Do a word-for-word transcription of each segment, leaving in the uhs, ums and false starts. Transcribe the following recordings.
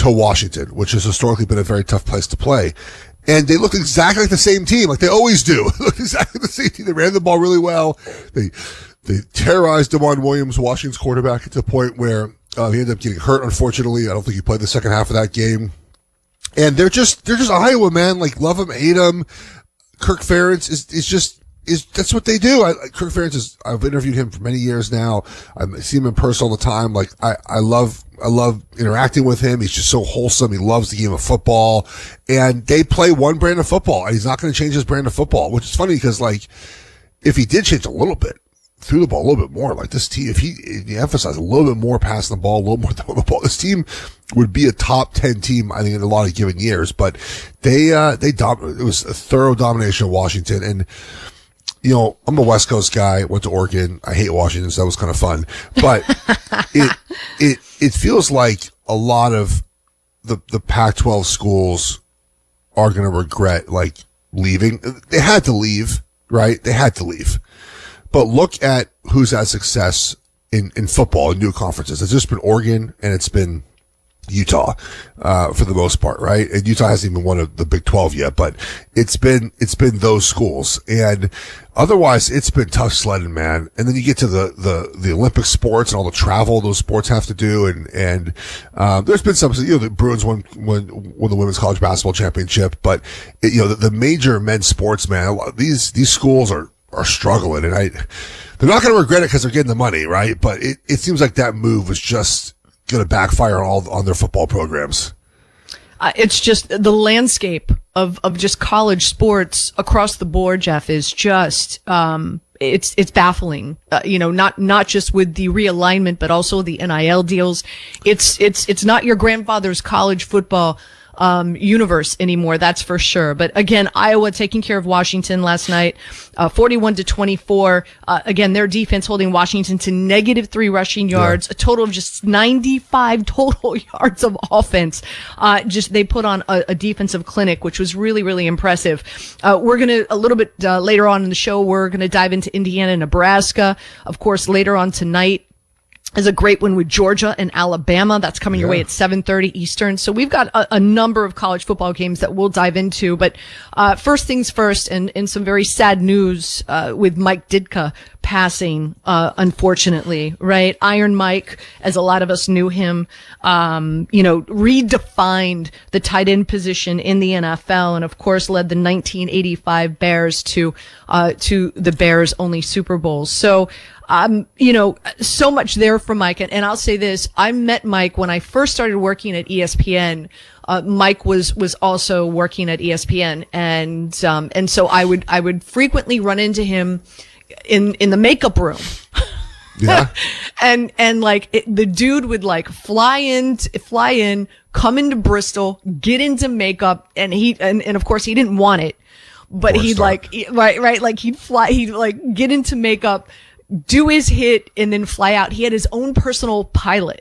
to Washington, which has historically been a very tough place to play. And they looked exactly like the same team, like they always do. They looked exactly the same team. They ran the ball really well. They they terrorized DeMarvin Williams, Washington's quarterback, to the point where uh, he ended up getting hurt, unfortunately. I don't think he played the second half of that game. And they're just they're just Iowa, man. Like, love them, hate them. Kirk Ferentz is is just is that's what they do. I, Kirk Ferentz is. I've interviewed him for many years now. I see him in person all the time. Like, I I love. I love interacting with him. He's just so wholesome. He loves the game of football. And they play one brand of football, and he's not going to change his brand of football, which is funny because, like, if he did change a little bit, threw the ball a little bit more, like this team, if he, if he emphasized a little bit more passing the ball, a little more throwing the ball, this team would be a top ten team, I think, in a lot of given years. But they, uh, they dom- it was a thorough domination of Washington. And, you know, I'm a West Coast guy, went to Oregon. I hate Washington, so that was kind of fun. But it, it, it feels like a lot of the, the Pac twelve schools are going to regret, like, leaving. They had to leave, right? They had to leave. But look at who's had success in, in football in new conferences. It's just been Oregon, and it's been Utah, uh, for the most part, right? And Utah hasn't even won a, the Big twelve yet, but it's been, it's been those schools. And otherwise, it's been tough sledding, man. And then you get to the, the, the Olympic sports and all the travel those sports have to do. And, and, um, there's been some, you know, the Bruins won, won, won the women's college basketball championship, but it, you know, the, the major men's sports, man, a lot, these, these schools are, are struggling, and I, they're not going to regret it because they're getting the money, right? But it, it seems like that move was just going to backfire on all on their football programs. Uh, it's just the landscape of, of just college sports across the board, Jeff, is just, um, it's, it's baffling. Uh, you know, not, not just with the realignment, but also the N I L deals. It's, it's, it's not your grandfather's college football Um, universe anymore, that's for sure. But again, Iowa taking care of Washington last night, uh, forty-one to twenty-four. Uh, again, their defense holding Washington to negative three rushing yards, yeah. A total of just ninety-five total yards of offense. Uh, just, they put on a, a defensive clinic, which was really, really impressive. Uh, we're gonna, a little bit, uh, later on in the show, we're gonna dive into Indiana, Nebraska. Of course, later on tonight is a great one with Georgia and Alabama. That's coming yeah. your way at seven thirty Eastern. So we've got a, a number of college football games that we'll dive into. But uh first things first, and, and some very sad news uh with Mike Ditka passing, uh unfortunately, right? Iron Mike, as a lot of us knew him, um, you know, redefined the tight end position in the N F L, and of course led the nineteen eighty-five Bears to uh to the Bears' only Super Bowls. So Um, you know, so much there for Mike. And, and I'll say this, I met Mike when I first started working at E S P N. Uh, Mike was, was also working at E S P N. And, um, and so I would, I would frequently run into him in, in the makeup room. Yeah. and, and like, it, the dude would like fly in, fly in, come into Bristol, get into makeup, and he, and, and of course he didn't want it, but Poor he'd star. like, right, right, like he'd fly, he'd like get into makeup, do his hit, and then fly out. He had his own personal pilot.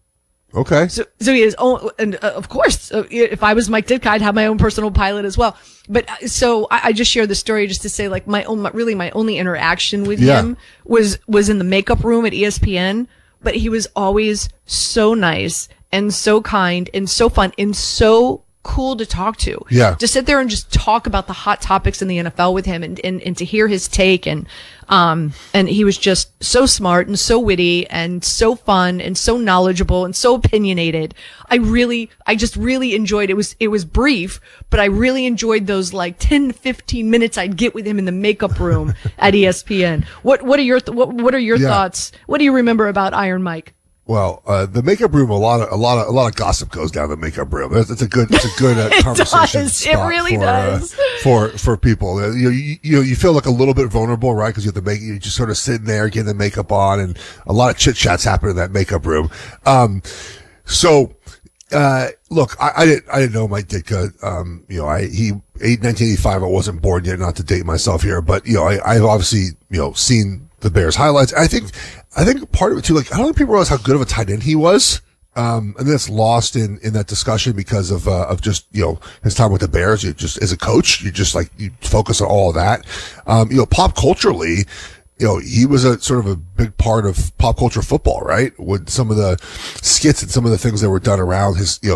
Okay. So, so he had his own, and uh, of course, uh, if I was Mike Ditka, I'd have my own personal pilot as well. But uh, so I, I just share the story just to say, like, my own, my, really my only interaction with yeah. him was, was in the makeup room at E S P N, but he was always so nice and so kind and so fun and so cool to talk to. Yeah. To sit there and just talk about the hot topics in the N F L with him, and, and, and to hear his take, and, um, and he was just so smart and so witty and so fun and so knowledgeable and so opinionated. I really, I just really enjoyed it. It was, it was brief, but I really enjoyed those like ten, fifteen minutes I'd get with him in the makeup room at E S P N. What, what are your, th- what, what are your yeah. thoughts? What do you remember about Iron Mike? Well, uh, the makeup room, a lot of, a lot of, a lot of gossip goes down the makeup room. It's, it's a good, it's a good uh, it conversation does. spot It really for, does. Uh, for, for people. Uh, you know, you, you know, you feel like a little bit vulnerable, right? Cause you have to make, you just sort of sitting there, getting the makeup on, and a lot of chit chats happen in that makeup room. Um, so, uh, look, I, I didn't, I didn't know Mike Ditka. Um, you know, I, he, nineteen eighty-five, I wasn't born yet, not to date myself here, but, you know, I, I've obviously, you know, seen the Bears highlights. I think, I think part of it too, like, I don't think people realize how good of a tight end he was. Um, and that's lost in, in that discussion because of, uh, of just, you know, his time with the Bears. You just, as a coach, you just like, you focus on all of that. Um, you know, pop culturally, you know, he was a sort of a big part of pop culture football, right? With some of the skits and some of the things that were done around his, you know,